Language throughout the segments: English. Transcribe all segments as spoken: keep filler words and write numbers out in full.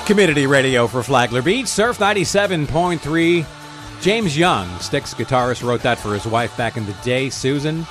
Community radio for Flagler Beach, Surf ninety-seven point three. James Young, Styx guitarist, wrote that for his wife back in the day, Susan.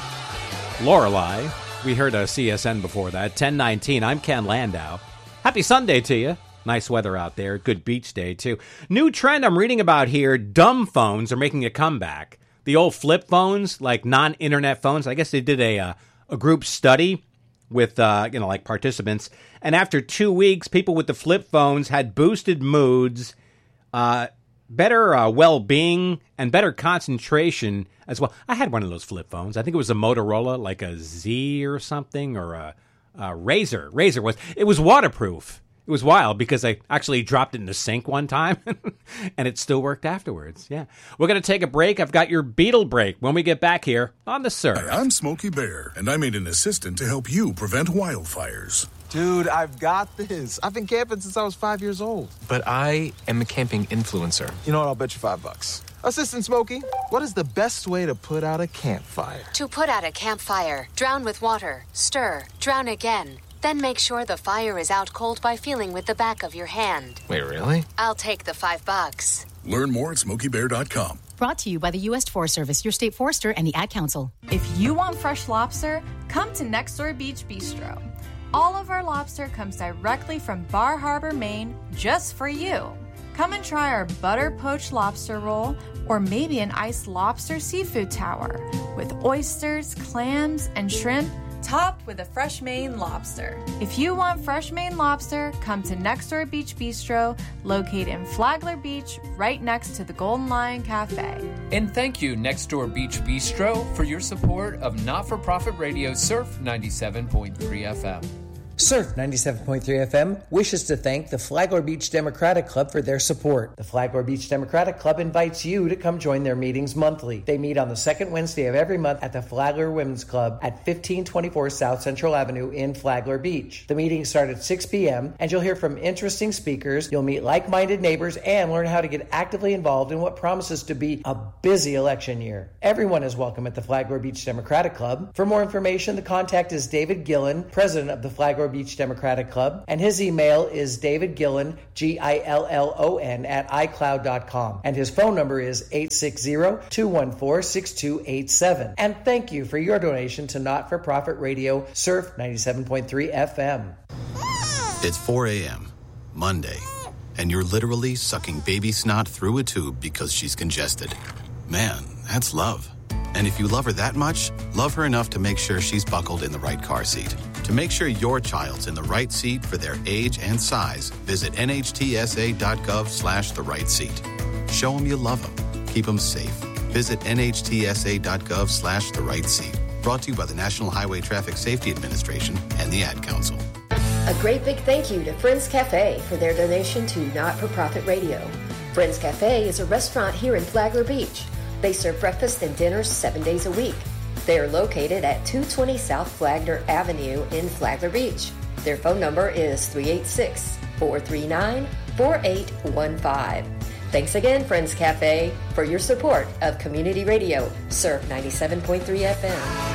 Lorelei. We heard a C S N before that. ten nineteen. I'm Ken Landau. Happy Sunday to you. Nice weather out there. Good beach day, too. New trend I'm reading about here, dumb phones are making a comeback. The old flip phones, like non-internet phones. I guess they did a, uh, a group study with, uh, you know, like participants. And after two weeks, people with the flip phones had boosted moods, uh, better uh, well-being, and better concentration as well. I had one of those flip phones. I think it was a Motorola, like a Z or something, or a, a Razr. Razr was, it was waterproof. It was wild because I actually dropped it in the sink one time and it still worked afterwards. Yeah. We're going to take a break. I've got your Beetle break when we get back here on the Surf. Hi, I'm Smokey Bear, and I made an assistant to help you prevent wildfires. Dude, I've got this. I've been camping since I was five years old. But I am a camping influencer. You know what? I'll bet you five bucks. Assistant Smokey, what is the best way to put out a campfire? To put out a campfire, drown with water, stir, drown again. Then make sure the fire is out cold by feeling with the back of your hand. Wait, really? I'll take the five bucks. Learn more at smokey bear dot com. Brought to you by the U S Forest Service, your state forester, and the Ad Council. If you want fresh lobster, come to Next Door Beach Bistro. All of our lobster comes directly from Bar Harbor, Maine, just for you. Come and try our butter poached lobster roll, or maybe an iced lobster seafood tower with oysters, clams, and shrimp, topped with a fresh Maine lobster. If you want fresh Maine lobster, come to Next Door Beach Bistro, located in Flagler Beach, right next to the Golden Lion Cafe. And thank you, Next Door Beach Bistro, for your support of not-for-profit radio Surf ninety-seven point three F M. Surf ninety-seven point three F M wishes to thank the Flagler Beach Democratic Club for their support. The Flagler Beach Democratic Club invites you to come join their meetings monthly. They meet on the second Wednesday of every month at the Flagler Women's Club at fifteen twenty-four South Central Avenue in Flagler Beach. The meetings start at six p.m. and you'll hear from interesting speakers. You'll meet like-minded neighbors and learn how to get actively involved in what promises to be a busy election year. Everyone is welcome at the Flagler Beach Democratic Club. For more information, the contact is David Gillen, president of the Flagler Beach Democratic Club, and his email is davidgillen, G I L L O N, at i cloud dot com, and his phone number is eight six zero, two one four, six two eight seven. And thank you for your donation to not-for-profit radio Surf ninety-seven point three F M. It's four a.m., Monday, and you're literally sucking baby snot through a tube because she's congested. Man, that's love. And if you love her that much, love her enough to make sure she's buckled in the right car seat. To make sure your child's in the right seat for their age and size, visit nhtsa.gov slash the right seat. Show them you love them. Keep them safe. Visit nhtsa.gov slash the right seat. Brought to you by the National Highway Traffic Safety Administration and the Ad Council. A great big thank you to Friends Cafe for their donation to Not-for-Profit Radio. Friends Cafe is a restaurant here in Flagler Beach. They serve breakfast and dinners seven days a week. They are located at two twenty South Flagler Avenue in Flagler Beach. Their phone number is three eight six, four three nine, four eight one five. Thanks again, Friends Cafe, for your support of Community Radio, Surf ninety-seven point three F M.